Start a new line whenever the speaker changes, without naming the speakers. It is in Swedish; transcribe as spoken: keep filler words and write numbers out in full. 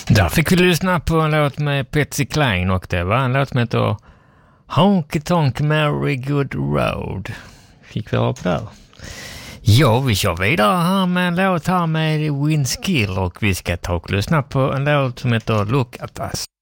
Där fick vi lyssna på en låt med Patsy Cline och det var en låt med heter Honky Tonk Merry Good Road. Fick vi höra på där. Ja, vi kör vidare här med en låt här med Winskill och vi ska ta och lyssna på en låt som heter Look at Us.